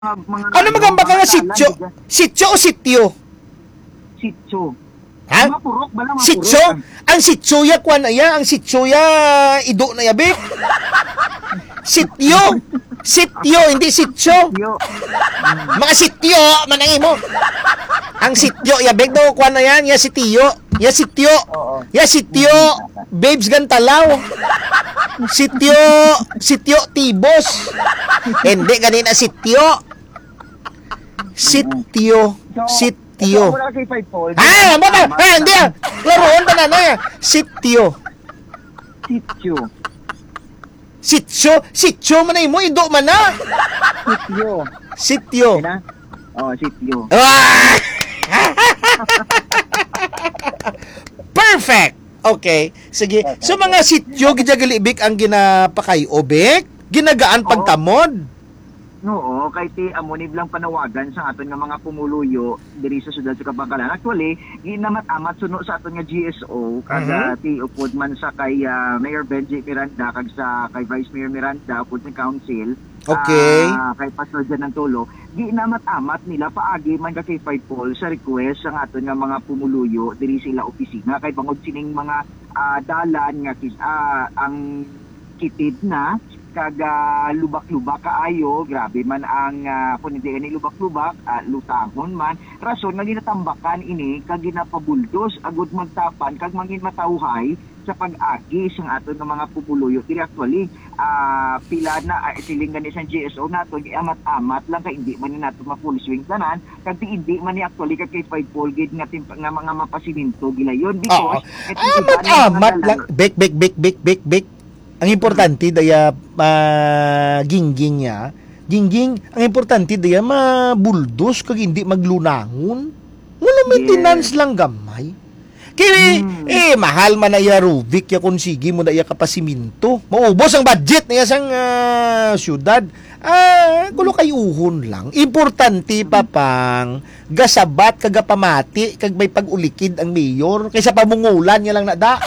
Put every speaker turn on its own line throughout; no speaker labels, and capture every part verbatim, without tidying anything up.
mga, mga
Ano magamba ka nga sityo? Sityo o sityo?
Sityo.
Ha?
Mga purok ba lang mga
Sityo?
purok?
Ang sityo ya kwan na ya, ang sityo ya ido na yabi. Sityo. Sityo, hindi sityo.
Yo.
Mga sityo, manangi mo. Ang sityo, yabig daw kwan na yan, ya sityo. Ya sityo.
Oo.
Ya sityo. Babes Gantalaw. Sityo, sityo Tibos. Hindi ganina sityo. Sityo, sityo.
Ito, wala kay five fold.
Ah, mo na. Ah, hindi. ah. Laruan pa na na. Sityo.
Sityo.
Sityo, sityo man na mo, ido man na.
Sityo.
Sityo.
Okay na? Oh, sityo.
Ah! Perfect. Okay. Sige. So mga sityo gijagalibik ang ginapakay obek, ginagaan pagtamod.
Oo, kay ti amonib lang panawagan sa aton nga mga pumuluyo diri sa syudad sa Kabangkalan. Actually, ginamat-amat suno sa aton nga G S O kada ti upod man sa kay uh, Mayor Benji Miranda kag sa kay Vice Mayor Miranda upod sa council.
Okay.
Uh, kay Pastor Jan ng Tolo, ginamat-amat nila paagi man ka kay Five Paul sa request sa aton nga mga pumuluyo diri sila opisina kay bangod sining mga uh, dalan nga uh, ang kitid na kaga lubak-lubak kaayo, grabe man ang uh, kung hindi ni lubak-lubak, uh, lutangon man, rason nga ginatambakan ini kag ginapabuldos agud magtapan kag mangin matawhay sa pag-agi sang aton nga mga pupuluyo. Dili actually uh, pila na uh, siling gani sa G S O nato giamat-amat lang kay hindi man ni nato ma-full swing tanan kag hindi man ni actually kag kay five Paul gid nga timp nga mga mapasiminto gilayon because
amat-amat lang bek bek bek bek bek bek. Ang importante daya uh, gingging niya, gingging, ang importante daya mabuldos kag hindi maglunangon. Wala maintenance yes. lang gamay. Kaya hmm. eh mahal man na ya Rubik ya kung sige mo na ya kapasiminto. Maubos ang budget niya sang uh, syudad. Ah, kulo kay uhon lang. Importante pa pang gasabat kagapamati kag may pag-ulikid ang mayor kaysa pamungulan niya lang na da.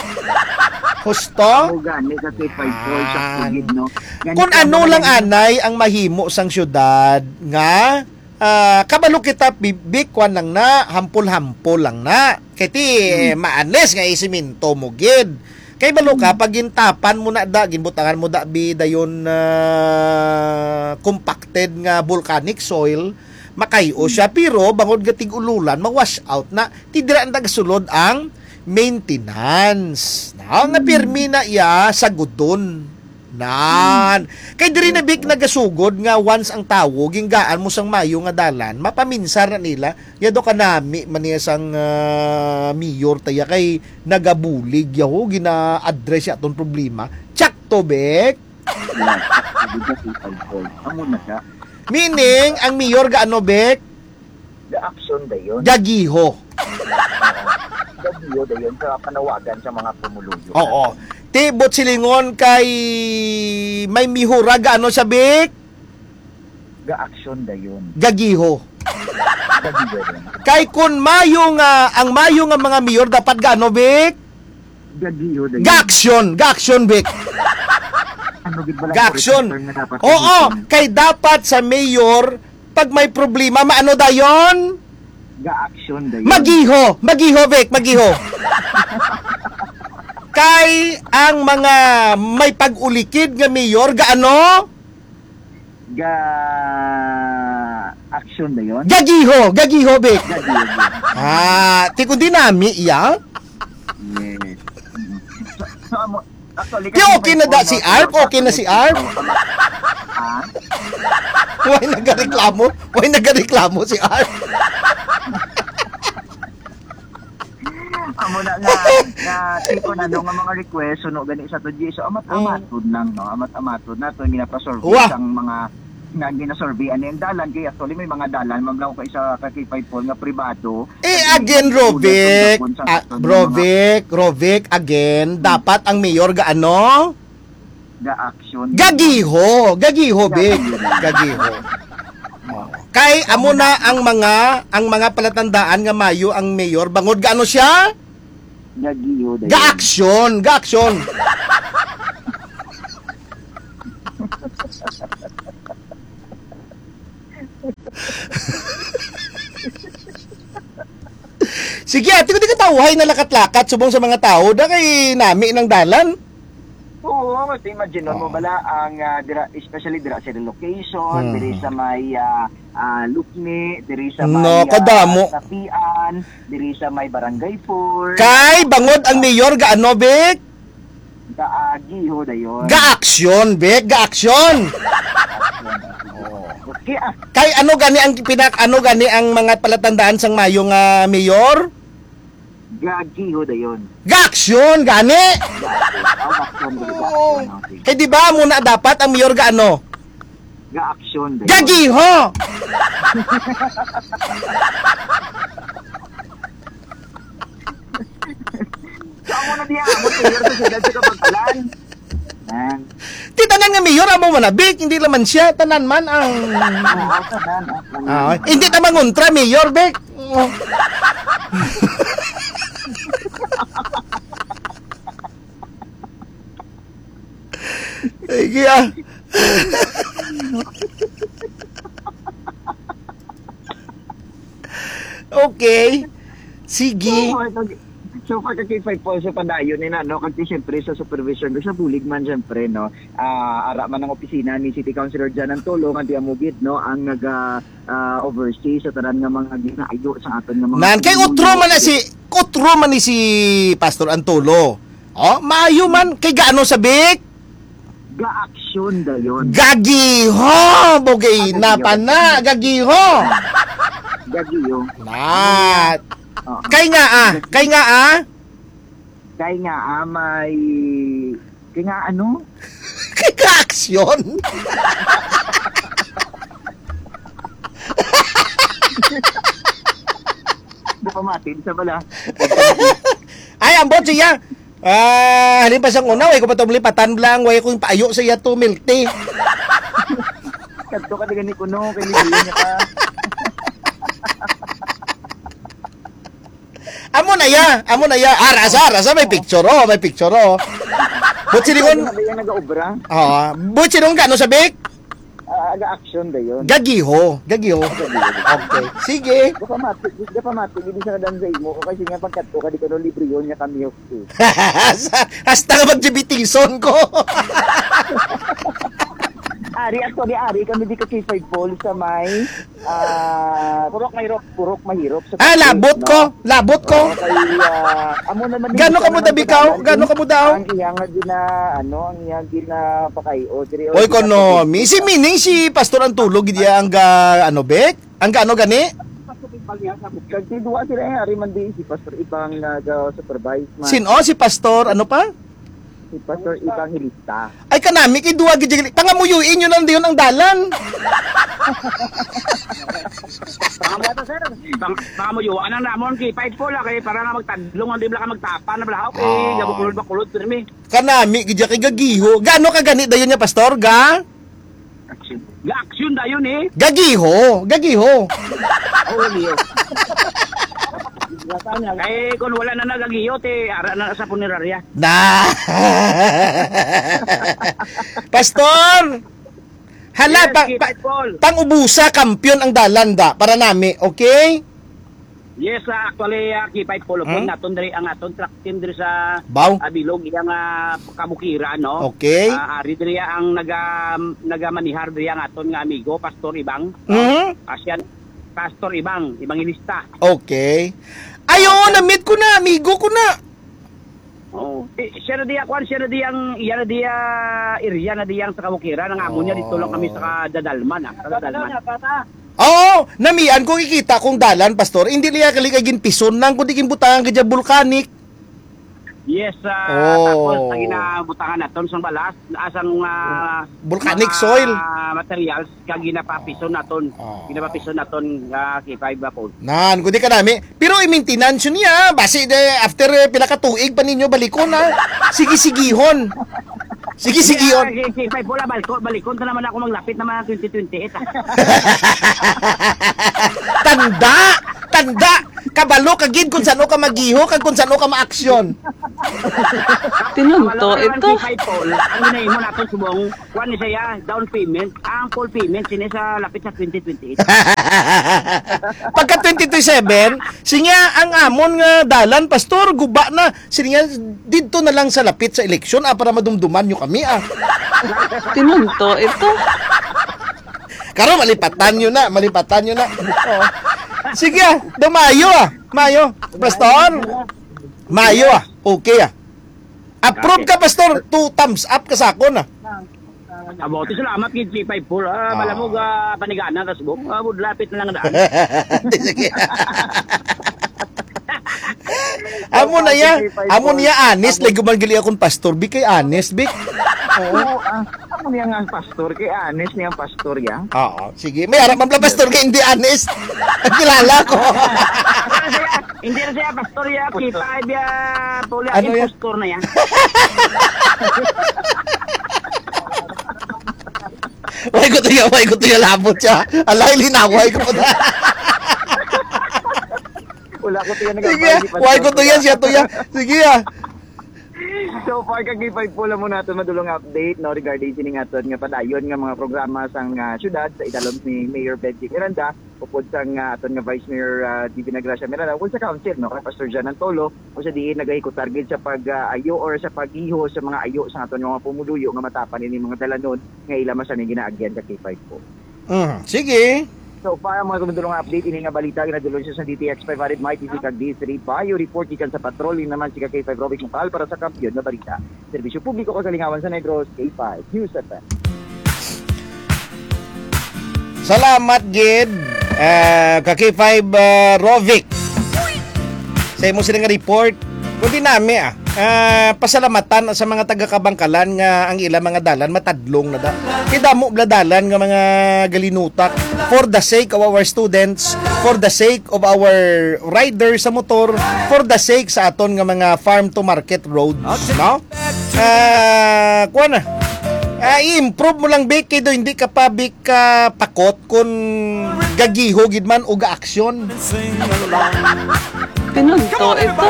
Husto?
Gani sa five Paul sa Pugid, no?
Kung ano lang anay ang mahimo sang syudad nga uh, kabalo kita bibik kwan lang na hampol-hampol lang na kiti hmm. maanes nga isiminto mo gid kay balo ka pag gintapan mo na da ginbutangan mo da bi dayon uh, compacted nga volcanic soil makayo siya pero bangod gatig ululan ma-wash out na tidira ang tagasulod ang maintenance. Na nga pirmi na iya sa gudon. Nan. Kay diri na big nagasugod nga once ang tawo ginggaan mo sang mayo nga dalan, mapaminsar na nila. Yado kanami man niya sang uh, mayor taya kay nagabulig yaho gina-address aton problema. Tsak to bek.
Amo na siya.
Meaning ang mayor gaano bek?
The action dayon.
Gagiho.
Gagiho dayon sa panawagan sa mga pumuluyo.
Oo. Tibot silingon kay may mihura gaano sa bik?
Ga-action dayon.
Gagiho.
Gagiho dayon.
Kay kun mayo nga ang mayo nga mga mayor dapat gaano bik?
Gagiho dayon.
Ga-action, ga-action bik.
Ano gid ba lang?
Ga-action. Oo, kay dapat sa mayor pag may problema maano dayon?
Ga-action dayon.
Magiho, magiho bek, magiho. Kay ang mga may pag-ulikid nga mayor gaano?
Ga action dayon.
Gagiho, gagiho bek.
Gagiho.
Ah, ti kun dinami iya?
Yes. So, so amo actually
Di okay na da si Arp, okay na si Arp.
Ah.
Huwag nagareklamo, huwag nagareklamo si Arp.
Amo na nga nga tipo na no, nga mga request suno gani sa to G so amat-amatod lang no amat-amatod nato ginapasurvey
Wow.
sang mga nga ginasurvey ano yung dalan kay actually may mga dalan mamlaw kay sa kay five Paul nga pribado
Eh again Rovic, ah, Rovic, Rovic again dapat ang mayor gaano?
ga action
Gagiho, gagiho big, gagiho. Kay amo na ang mga ang mga palatandaan nga mayo ang mayor bangod gaano siya?
Gagiho dayon.
Ga-action, ga-action. Sige, ate ko di ka tawhay na lakat-lakat subong sa mga tao da kay nami ng dalan.
Oo, mas imagine mo bala ang uh, dira, especially dira sa location,
Hmm.
diri sa may uh, uh, Lukni, diri sa may
No, kadamo.
uh, Sapian, diri sa may Barangay four.
Kay bangod ang mayor gaano bek?
Kaagi ho dayon.
Ga-aksyon bek, ga-aksyon.
Okay, ah.
Kay ano gani ang pinak ano gani ang mga palatandaan sang mayong uh, mayor?
Gagi ho dayon.
Ga-aksyon gani.
Oh,
Kay di ba muna dapat ang mayor gaano?
ga-action dayon.
Gagi ho.
Saan mo na diya? Mo tayo sa sila sa kapagpalan. Nan.
Ti tanan nga mayor amo manabik, hindi laman siya tanan man ang
Oo, tanan.
Ah, hindi ta mangontra mayor bek. Oh. Ay, kaya. Okay. Sige.
So, pag kay po sa padayon ni na, no, kasi siyempre sa supervision ko sa bulig man siyempre, no, ah, ara man ang opisina ni City Councilor Jan Antolo, nga di amugid, no, ang nag-oversee sa tanan nga mga ginaayo sa aton nga mga...
Nan, kay utro man na si, utro man ni si Pastor Antolo. Oh, maayo man, kay gaano sabik?
Ga-action dayon.
Gagiho! Bogay na pa na, gagiho!
Gagiyo.
Nat.
Oh.
Kay nga ah, kay nga ah.
Kay nga ah, may... Kay nga ano?
Kay ka-aksyon.
Di pa matin sa bala.
Ay, ambot siya. Ah, halin pa siyang una, way ko patong lipatan lang, way ko yung paayo sa iya to, milti.
Kadto ka na gani kuno, kay Lilia niya ka.
Amo na ya, amo na ya. Ah, rasa, rasa, may picture oh, may picture oh. Butsi lingon.
Ano yung nag-obra?
Ah, butsi lingon gano sabik?
Ah, aga-action dayon.
Gagiho, gagiho. Okay, sige.
Di pa matin, di pa matin, hindi siya kadanzay mo. Kasi nga pagkadto ka, di ko no libre yun niya kami okay.
Hasta ka mag-jibitison ko.
Ari, actually, Ari, kami di ka kay Five Falls sa may ah purok mahirap, purok mahirap. Sa
Ah, labot
no?
ko, labot ko.
Oo, kay, ah, amo naman din-
Gano ka mo
naman
da bikaw?
sa-
Gano ka mo daw?
Ang iyang nga gina, ano, ang iyang gina pakayo. Diri-
Oy, konomi. Si Mining, si Pastor Antulog, diya ang ga, ano, bek? Ang ga, ano, gani?
Kasi duwa sila eh, Ari man di si Pastor Ibang nag-supervise man.
Sino? Si Pastor, ano pa?
Si Pastor Ibang Hilista.
Ay, kanami, kiduwa, gidya, pangamuyuin nyo lang diyon ang dalan.
Baka mo yun, anong namon kay fight po lang kay para nga magtadlong ang di bala ka magtapa na bala okay,
Ah.
gabukulod bakulod pero mi.
Kanami, gidya, kay gagiho. Gano ka gani dayon niya, Pastor? Ga?
Ga action da yun eh.
Gagiho, gagiho.
Oo niyo. Kay kung wala na nagagiyo te ara na sa punerarya.
Na. Pastor! Hala,
Yes,
pa,
kay
pa,
Fight Paul.
pang-ubusa, kampiyon ang dalanda para nami, okay?
Yes, uh, actually uh, kay fight po
Hmm?
hmm? naton diri ang aton track team diri sa
Baw?
Abilog iyang uh, kabukira no.
Okay.
Uh, ari diri ang naga nagamanihar diri ang aton nga amigo Pastor Ibang.
Mhm.
Asyan Pastor Ibang, Ibang Ilista.
Okay. Ayo, na-meet ko na, amigo ko na.
Oh, eh, siya na diya kwan, siya na diyang, iya na diya area na diyang sa Kabukira, nang amo niya dito lang kami sa Dadalman, ah, sa Dadalman.
Oo, namian ko kikita kong dalan, Pastor. Hindi liya kaligagin pison nang kundi kimbutangan kadya vulkanic.
Yes, ah,
Oh.
tapos ang ginabutangan naton sa balas, asang uh,
Volcanic soil.
materials kag ginapapison naton,
Oh.
ginapapison naton uh, kay five po.
Nan, kundi ka nami. Pero i-maintenance yun niya. Basi de, after eh, pila ka tuig pa ninyo balikon na. Sige-sigihon. Sige-sigihon.
Kay kay five bola balikon, balikon ta naman ako maglapit naman twenty twenty-eight. Ah.
Tanda! Tanda! Kabalo kagid kung sano ka magiho kag kung sano ka ma-aksyon.
Tinunto ito.
Ang kay Paul, ang ginahin mo natin subong, kuha ni saya, down payment, ang full payment, sini sa lapit sa twenty twenty-eight.
Pagka twenty twenty-seven, sinya ang amon nga dalan, pastor, guba na. Sinya, dito na lang sa lapit sa eleksyon, ah, para madumduman nyo kami, ah.
Tinunto ito.
Karo, malipatan nyo na, malipatan nyo na. Oh. Sige, ah, dumayo, ah. Mayo, pastor. Mayo, ah. Okay, ah. Approve ka, pastor. Two thumbs up ka sa ako, na.
Aboto, salamat kay three five four. Ah,
Ah.
malamog uh, panigana, tas buk. Ah, lapit na lang ang daan.
Sige. Amo na ya, amo niya honest, like gumagali akong pastor, bi kay honest, bi.
Oo, ah, ako niya nga ang pastor, kay honest niya ang pastor yan.
Oo, sige. May harap ang pastor kay hindi honest. Kilala ko.
Hindi na siya, pastor ya, kita dia, pula,
Ano yan?
impostor na yan.
Way ko tuya, way ko tuya labot siya. Alay, linaway ko po na.
Wala ko tiyan
Sige, way ko tuya siya tuya. Sige ah.
So far kag five po lang mo nato madulong update no regarding sining aton nga padayon nga mga programa sang uh, syudad sa idalom ni Mayor Benji Miranda upod sang uh, aton nga Vice Mayor uh, Divina Gracia Miranda ug sa council no kay Pastor Jan Antolo o sa diin nagahiko target sa pag-ayo uh, or sa paghiho sa mga ayo sa aton nga mga pumuluyo nga matapan ini mga dalanon nga ila masan ni ginaagyan sa K five po.
Mm, sige.
So para mga kumudulong update ini nga balita ginadulong siya sa D T X five hundred Might T V kag D three Bayo report ikan sa patrolling naman si K five Robic Mukal para sa kampiyon na balita. Serbisyo publiko kasalingawan sa Negros K five News F M.
Salamat gid uh, ka K five uh, Rovic. Sa imo sila nga report. Kundi nami ah. Uh, pasalamatan sa mga taga-kabangkalan nga ang ilang mga dalan matadlong na da. Kidamo bla dalan nga mga galinutak for the sake of our students, for the sake of our riders sa motor, for the sake sa aton nga mga farm to market roads, no? Ah, uh, kuha na. Uh, i-improve mo lang bik kay do hindi ka pa bik ka pakot kun gagiho gid man og aksyon.
Tinunto ito.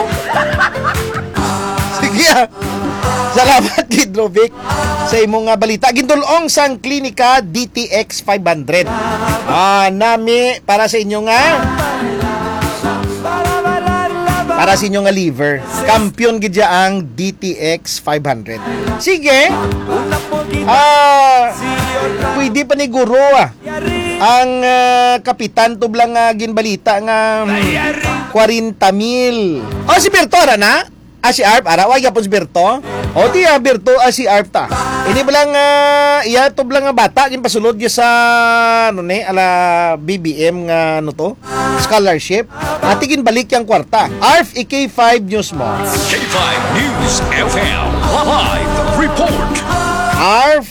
Sige ah. Salamat kid Rovic sa imong nga balita. Gindulong sang klinika D T X five hundred. Ah, nami para sa inyo nga para sa inyo nga liver. Kampiyon gid ya ang D T X five hundred. Sige. Ah, pwede pa ni guro ah. Ang uh, kapitan tublang nga uh, ginbalita nga um, forty mil. Oh, si Berto ara na? Ah, si Arp, ara, wag yapon si Berto. O, di ah, Berto, ah, si Arp ta. Ini balang, uh, iya, to balang nga bata, yung pasulod niya sa, ano ne, ala B B M nga, ano to, scholarship. Atigin balik yung kwarta. Arp, i K five News mo.
K five News F M, live report.
Arp,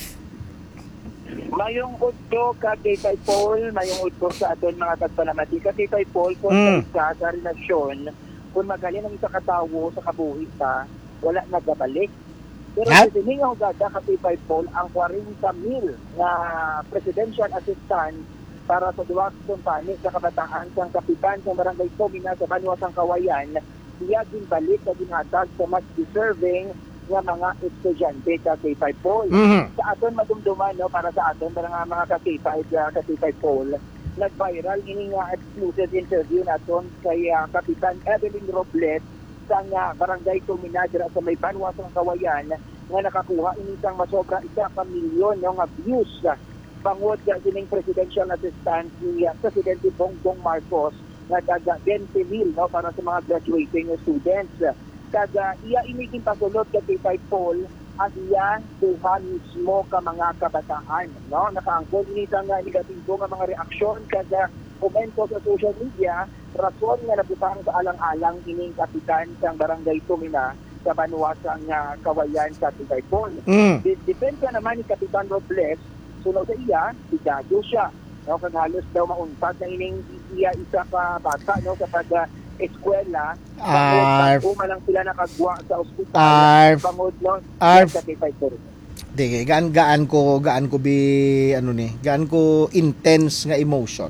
mayong udto ka K five Paul, mayong udto sa aton mga tagpalamati ka K five Paul kung
Mm.
sa isa sa relasyon, kung magaling ang isa katawo sa kabuhi pa, wala nagabalik. Pero
Ha?
sa siningaw gada ka K five Paul ang forty mil na presidential assistant para sa duwag kumpani sa kabataan sang kapitan sa barangay Tomina sa Banwa sang Kawayan, iya ginbalik na ginhatag sa mas deserving nga mga estudyante ka K five Paul.
mhm.
Sa aton madumduman no para sa aton para nga mga ka K five uh, ka K five Paul nag-viral ini nga exclusive interview naton kay uh, Kapitan Evelyn Robles sa nga barangay Tumina dira sa may Banwa sa Kawayan nga nakakuha ini sang masobra isa ka milyon no nga views uh, bangod sa sining presidential assistant ni uh, Presidente Bongbong Marcos nga daga twenty mil no para sa mga graduating students. Kada iya iniging pasulod ka K five Paul ang iya duha mismo ka mga kabataan no nakaangkon ini sa nga negatibo nga mga reaksyon kada komento sa social media rason nga nabutang sa alang-alang ining kapitan sang barangay Tumina sa Banwa sang uh, Kawayan sa K five Paul.
Mm.
Depensa naman ni Kapitan Robles sunod sa iya sigado siya no kag halos daw mauntad na ining iya isa ka bata no sa pag uh, eskwela,
Arf.
kung lang sila nakagwa sa ospital,
Arf.
pangod no,
Arf.
sa K five Paul.
Di, gaan gaan ko, gaan ko bi, ano ni, gaan ko intense nga emotion.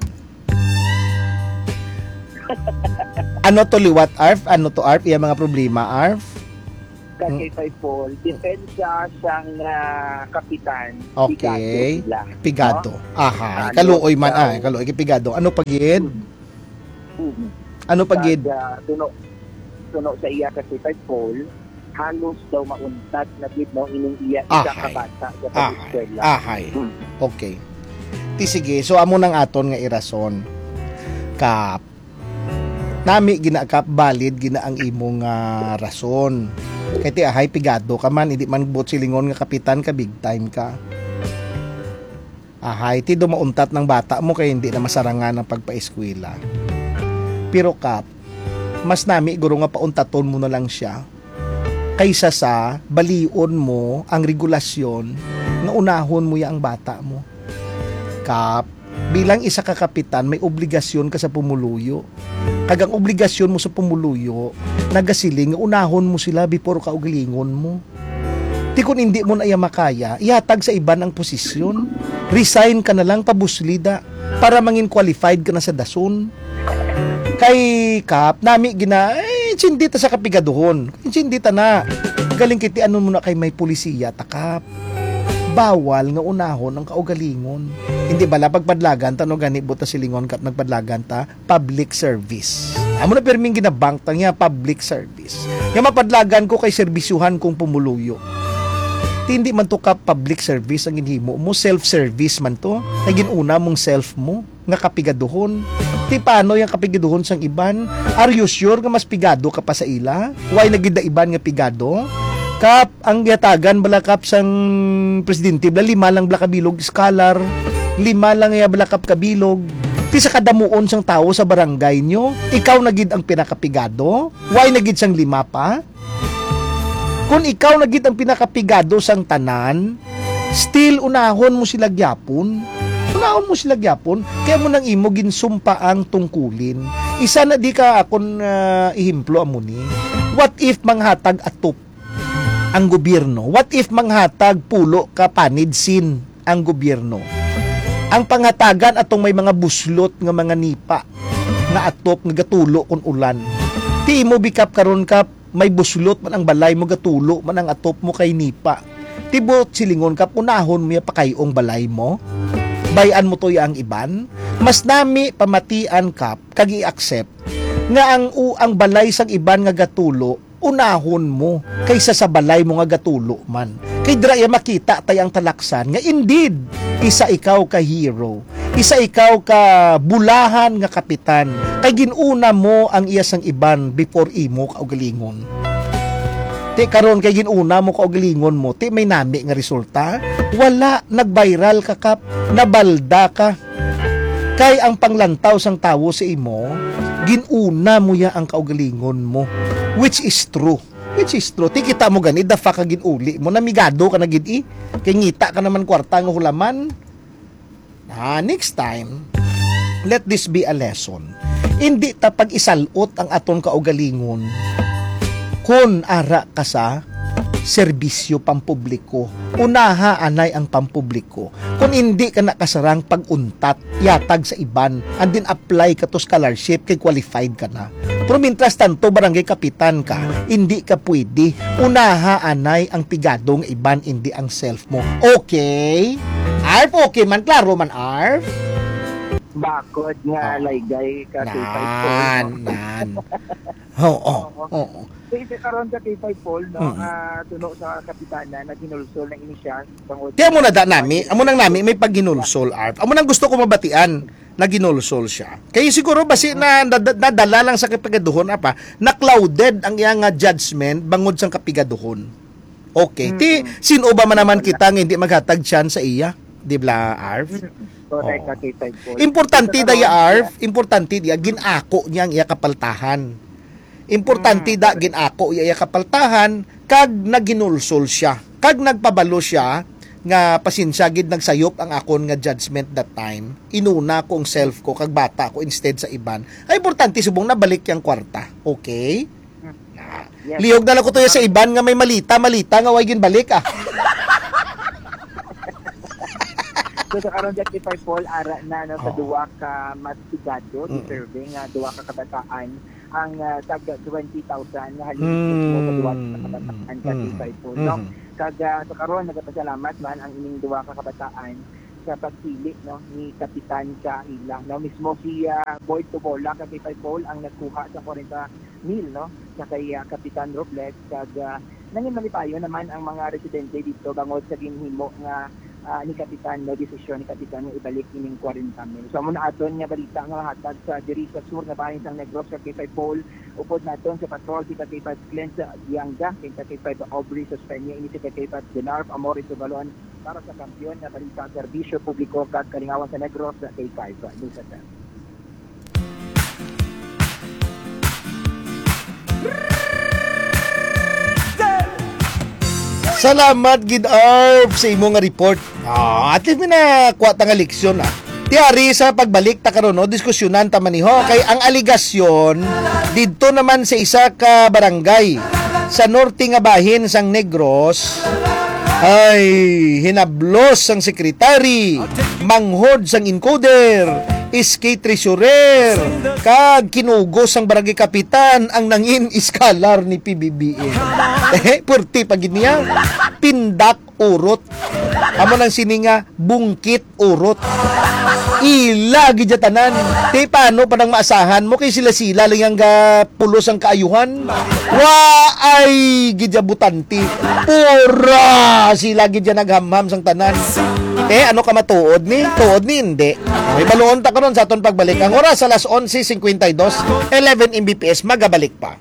Ano to liwat, Arf? Ano to, Arf? Iya mga problema, Arf?
ka kay five Paul, depensa siyang ah, kapitan.
Okay.
Pigado sila.
Pigado.
Ano,
Ahay. Kaluoy man
ikaw?
ay. Kaluoy kay Pigado. Ano pagid?
Mm.
Ano pagid?
Pag, ah, tuno, tuno sa iya kasi five Paul, halos daw mauntat na gid no ining iya isa ka
Ahay.
bata sa
Ahay.
pag-eskwela.
Ahay.
Hmm.
Okay. Ti sige. So amo nang aton nga irason. Kap. Nami gina kap valid gina ang imong nga rason. Kay ti ahay pigado ka man, hindi man bot silingon nga kapitan ka, big time ka. Ahay, ti do mauntat ng bata mo kay hindi na masarangan ang pagpaeskwela. Pero kap, mas nami guro nga pauntaton mo na lang siya kaysa sa balion mo ang regulasyon nga unahon mo ya ang bata mo. Kap, bilang isa ka kapitan, may obligasyon ka sa pumuluyo. Kagang obligasyon mo sa pumuluyo, nagasiling nga unahon mo sila before ka ugalingon mo. Ti kung hindi mo na iya makaya, ihatag sa iban ang posisyon. Resign ka na lang pabuslida para mangin qualified ka na sa dason. Kay Kap, nami gina, eh, hindi ta sa kapigaduhon. Hindi ta na. Galing kiti ano mo na kay may polisiya, takap. Bawal nga unahon ang kaugalingon. Hindi bala pagpadlagan ta no gani buta silingon kat nagpadlagan ta public service. Amo na perming ginabang ta nga public service. Nga mapadlagan ko kay serbisyuhan kong pumuluyo. Ti hindi man to ka public service ang ginhimo mo, self-service man to. Naging una mong self mo nga kapigaduhon. Ti paano yung kapigaduhon sang iban? Are you sure nga mas pigado ka pa sa ila? Why nagida iban nga pigado? Kap, ang yatagan bala kap sang presidente, bala lima lang bala kabilog scholar, lima lang ya bala kap kabilog. Ti sa kadamuon sang tao sa barangay nyo, ikaw nagid ang pinakapigado? Why nagid sang lima pa? Kung ikaw nagid ang pinakapigado sang tanan, still unahon mo sila gyapon. Unahon mo sila gyapon, kaya mo nang imo ginsumpa ang tungkulin. Isa na di ka akon uh, ihimplo amo ni. What if manghatag atop ang gobyerno? What if manghatag pulo ka panidsin ang gobyerno? Ang panghatagan atong may mga buslot nga mga nipa nga atop nga gatulo kun ulan. Ti mo bikap karon kap may buslot man ang balay mo gatulo man ang atop mo kay nipa. Tibot silingon kap unahon mo ya pakayong balay mo. Bayan mo to ya ang iban. Mas nami pamatian kap kag i-accept nga ang u ang balay sang iban nga gatulo unahon mo kaysa sa balay mo nga gatulo man. Kay dira ya makita tay ang talaksan nga indeed isa ikaw ka hero. Isa ikaw ka bulahan nga kapitan. Kay ginuna mo ang iya sang iban before imo kaugalingon. Ti karon kay ginuna mo kaugalingon mo, ti may nami nga resulta? Wala, nag-viral ka kap, nabalda ka. Kay ang panglantaw sang tawo sa imo, ginuna mo ya ang kaugalingon mo. Which is true. Which is true. Ti kita mo gani, the fuck ka ginuli mo, namigado ka na gid i. Kay ngita ka naman kwarta nga hulaman. Ah, next time, let this be a lesson. Hindi ta pag-isalot ang aton kaugalingon kun ara ka sa serbisyo pampubliko. Unaha anay ang pampubliko. Kung hindi ka nakasarang pag-untat, yatag sa iban, and then apply ka to scholarship kay qualified ka na. Pero mintras tanto barangay kapitan ka, hindi ka pwede. Unaha anay ang pigadong iban, hindi ang self mo. Okay? Arf, okay man, klaro man, Arf.
Bakod nga
Oh.
laygay ka kay five
Nan,
Paul.
nan. Oo, oo.
Kasi karon ka kay five Paul, no,
Mm.
nga tuno sa kapitana na ginulsol ng inisyal.
Kaya mo na da nami, amo nang nami may pagginulsol, Arf. Amo nang gusto ko mabatian na ginulsol siya. Kaya siguro basi na nad- nadala lang sa kapigaduhon apa, na clouded ang iyang nga judgment bangod sang kapigaduhon. Okay. Ti sino ba man naman kita nga hindi maghatag siyan sa iya? Di ba, Arf?
Correct
Oo.
ka kay five Paul.
Importante
Kasi
da ya
karon,
Arf, importante diya ginako niya ang iya kapaltahan. Importante da ginako iya iya kapaltahan kag naginulsol siya. Kag nagpabalo siya nga pasensya gid nagsayop ang akon nga judgment that time. Inuna ko ang self ko kag bata ko instead sa iban. Ay importante subong nabalik yang kwarta. Okay? Na.
Yes.
Lihog na lang ko to sa iban nga may malita, malita nga way ginbalik ah.
So sa karon dati five Paul ara na no, sa
Oo.
duwa ka masigado,
Mm.
deserving nga duwa ka kabataan ang uh, tag twenty thousand nga halin
Mm.
sa duwa ka kabataan sa
Mm.
five Paul. No?
Mhm.
Kag uh, sa karon nagapasalamat man ang ining duwa ka kabataan sa pagpili no ni kapitan sa ila no mismo si uh, Boyd Tubola kag five Paul ang nagkuha sa forty mil no sa kay uh, Kapitan Robles kag uh, nangin malipayo naman ang mga residente dito bangod sa ginhimo nga uh, ni Kapitan no desisyon ni Kapitan nga ibalik ining forty mil. So amo na aton nga balita nga hatag sa diri sa sur nga bahin sang Negros sa five Paul upod naton sa patrol si five Glenn sa Dianga kay five Aubrey sa Spenya ini si five Denarp Amores Tubalon para sa kampiyon na balita serbisyo publiko kag kalingawan sa Negros sa K five. Dun sa sa.
Salamat gid Arp sa imo nga report. Ah, at least may nakuha ta nga leksyon ah. Tiyari sa pagbalik ta karon no, diskusyonan ta maniho kay ang aligasyon didto naman sa isa ka barangay sa norte nga bahin sang Negros ay hinablos sang sekretary, manghod sang encoder, iski treasurer, kag kinugos sang barangay kapitan ang nangin iskalar ni P B B M. Eh, purti pag niya, pindak urot. Amo nang sininga, bungkit urot. Ila gidyatanan. Te paano pa nang maasahan mo kay sila-sila lang ang ga pulos ang kaayuhan. Wa ay gidyabutanti. Pura sila gidya naghamham sang tanan. Eh ano ka matuod ni? Tuod ni hindi. May baluon ta karon sa aton pagbalik. Ang oras alas eleven fifty-two, eleven M B P S magabalik pa.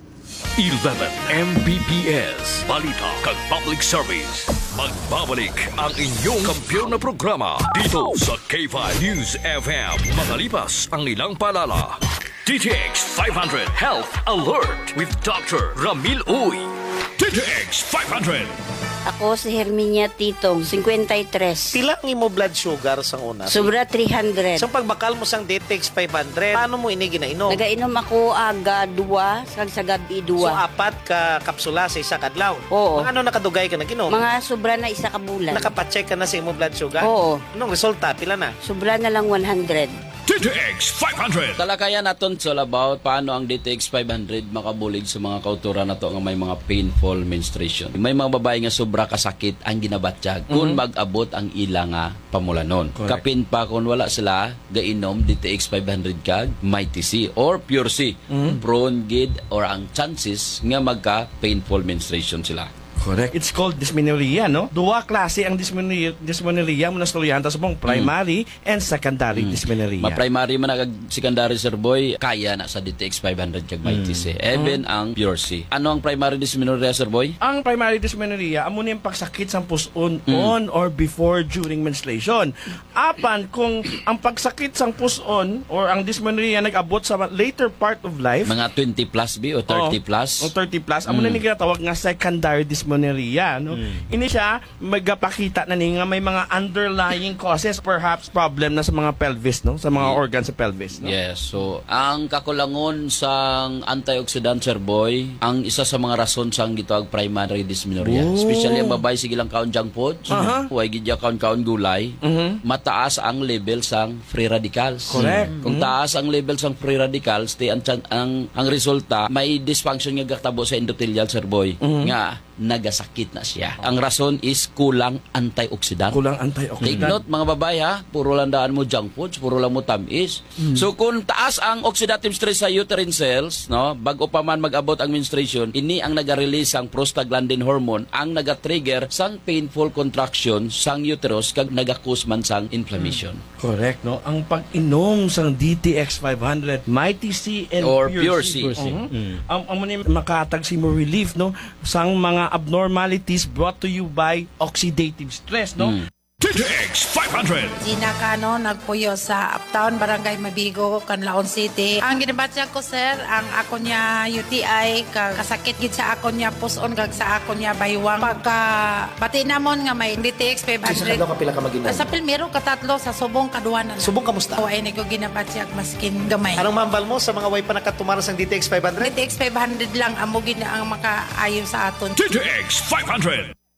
eleven M B P S Balita kag Public Service. Magbabalik ang inyong kampiyon na programa dito sa K five News F M. Makalipas ang ilang palala. D T X five hundred Health Alert with Doctor Ramil Uy. D T X five hundred.
Ako si Herminia Titong, fifty-three.
Pila ang imo blood sugar sang una?
Sobra three hundred.
Sa pagbakal mo sang D T X five hundred, paano mo ini ginainom?
Nagainom ako aga duwa, sag sa gabi
So
duwa.
apat ka kapsula sa isa kadlaw.
Oo.
Mga ano nakadugay ka naginom?
Mga sobra na isa ka bulan.
Nakapacheck ka na sa imo blood sugar?
Oo.
Anong resulta? Pila na?
Sobra na lang one hundred.
D T X five hundred.
Talakayan naton sa about paano ang D T X five hundred makabulig sa mga kauturan nato nga may mga painful menstruation. May mga babae nga sobra kasakit ang ginabatyag kung mag-abot ang ila nga pamulanon.
Correct.
Kapin pa kung wala sila gainom D T X five hundred kag Mighty C or Pure C. Prone gid or ang chances nga magka painful menstruation sila.
Correct. It's called dysmenorrhea, no? Duwa klase ang dysmenorrhea, dysmenorrhea mo na storyahan sa mong primary and secondary dysmenorrhea.
Ma-primary man kag secondary sir boy kaya na sa D T X five hundred kag Mighty C. Even ang Pure C. Ano ang primary dysmenorrhea sir boy?
Ang primary dysmenorrhea, amo ni yung pagsakit sa puson on or before during menstruation. Apan kung ang pagsakit sa puson or ang dysmenorrhea nag-abot sa later part of life,
Mga twenty plus B o thirty
Oo,
plus?
o thirty plus, amo na ni ginatawag nga secondary dysmenorrhea, no? Ini siya magapakita na ni nga may mga underlying causes, perhaps problem na sa mga pelvis, no? Sa mga
Yeah.
organs sa pelvis, no?
Yes. So, ang kakulangon sang antioxidant sir boy, ang isa sa mga rason sang gitawag primary dysmenorrhea.
Oh.
Especially ang babae sige lang kaon junk food,
Aha.
huwag gidya kaon-kaon gulay,
Mhm.
mataas ang level sang free radicals.
Correct.
Kung taas ang level sang free radicals, di ang, chan- ang, ang resulta, may dysfunction nga gatabo sa endothelial sir boy, nga nagasakit na siya. Ang rason is kulang antioxidant.
Kulang
Take
antioxidant.
note mga babae ha, puro lang daan mo junk foods, puro lang mo tamis. So kung taas ang oxidative stress sa uterine cells, no, bago pa man mag-abot ang menstruation, ini ang naga-release ang prostaglandin hormone, ang naga-trigger sang painful contraction sang uterus kag naga-cause man sang inflammation.
Correct, no? Ang pag-inom sang D T X five hundred, Mighty C and
Or
Pure,
Pure C.
Mhm. Ang ang muna makatag si mo relief, no? Sang mga abnormalities brought to you by oxidative stress, no?
D T X five hundred.
Gina Cano, nagpuyo sa Uptown, Barangay Mabigo, Canlaon City. Ang ginabatya ko, sir, ang ako niya U T I, kag kasakit gid sa ako niya puson, kag sa ako niya baywang. Pagka bati namon nga may D T X five hundred.
ka pila ka maginom?
Sa Pilmero, katatlo, sa Subong, kaduanan.
Subong kamusta?
O ay nag ginabatya maskin gamay.
Anong mambal mo sa mga way pa nakatumaras ng D T X five hundred?
D T X five hundred lang, amo gid na ang makaayo sa aton.
D T X five hundred.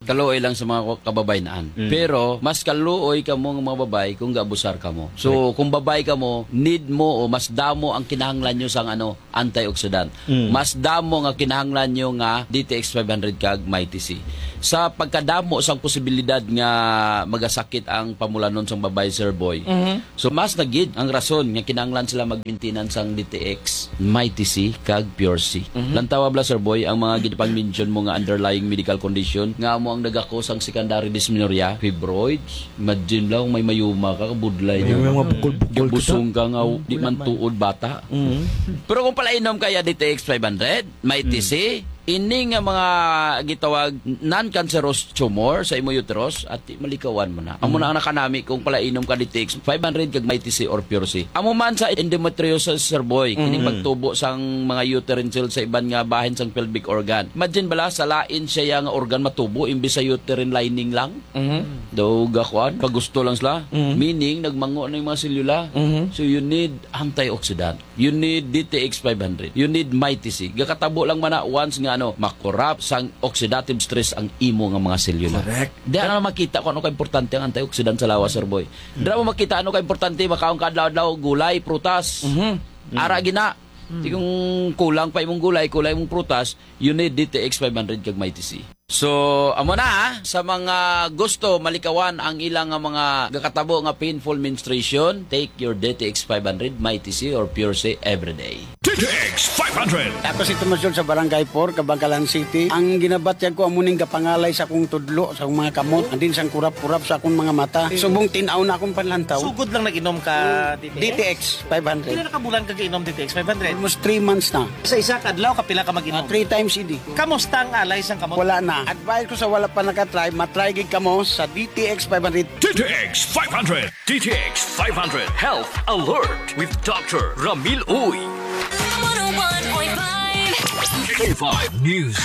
kaluoy lang sa mga kababaynaan.
Mm.
Pero mas kaluoy ka mo ng mga babay kung gaabusar ka mo. So kung babay ka mo, need mo o mas damo ang kinahanglan nyo sang ano, antioxidant.
Mm.
Mas damo nga kinahanglan nyo nga D T X five hundred kag Mighty C. Sa pagkadamo sang posibilidad nga magasakit ang pamulanon sang babay, Sir Boy.
Mhm.
So mas nagid ang rason nga kinahanglan sila mag-maintenance sang D T X, Mighty C kag Pure C.
Mhm.
Lantawa bla, Sir Boy, ang mga gipang-mention mo nga underlying medical condition nga mo ang nagakos ang secondary dysmenorrhea, fibroids, imagine lang may mayuma ka, kabudlay
May
na.
mga bukol-bukol
Gabusong ka nga, di man tuod bata.
Mhm.
Pero kung pala inom kaya D T X five hundred, Mighty C, ini nga mga gitawag non-cancerous tumor sa imo uterus at di malikawan mo na. Amo na ang nakanami kung pala inom ka D T X five hundred kag Mighty C or Pure C. Amo man sa endometriosis, Sir Boy, kining pagtubo sang mga uterine cells sa iban nga bahin sang pelvic organ. Imagine bala sa lain siya nga organ matubo imbis sa uterine lining lang.
Mhm.
Daw gakwan, pag gusto lang sila.
Mhm.
Meaning nagmango na yung mga selula.
Mhm.
So you need antioxidant. You need D T X five hundred. You need Mighty C. Gakatabo lang man na once nga ano, makurap sang oxidative stress ang imo nga mga selula.
Correct.
Di na makita kung ano ka-importante ang antioxidant sa lawas, Sir Boy. Di na mo makita ano ka-importante makaon ka adlaw-adlaw gulay, prutas.
Mhm.
Ara gina. Di kung kulang pa imong gulay, kulay imong prutas, you need D T X five hundred kag Mighty C. So, amo na ha, sa mga gusto malikawan ang ilang nga mga gakatabo nga painful menstruation, take your D T X five hundred, Mighty C or Pure C every day.
D T X five hundred.
Ako si Tomasyon sa Barangay four, Kabangkalan City. Ang ginabatyag ko amuning kapangalay sa akong tudlo, sa akong mga kamot, andin sang kurap-kurap sa akong mga mata. Subong tinaw na akong panlantaw.
Sugod lang nag-inom ka D T X?
D T X five hundred.
Pila na kabulan ka inom D T X five hundred?
Almost three months na.
Sa isa kadlaw kapila ka mag-inom?
Uh, three times a day.
Kamusta ang alay sang kamot?
Wala na. Advice ko sa wala pa nakatry, matry gig kamo sa D T X five hundred.
D T X five hundred. D T X five hundred. Health Alert with Doctor Ramil Uy.
one oh one point five
K five News.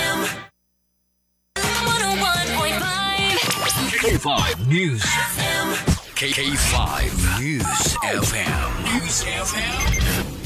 one oh one point five
K five News. K five News F M. News F M.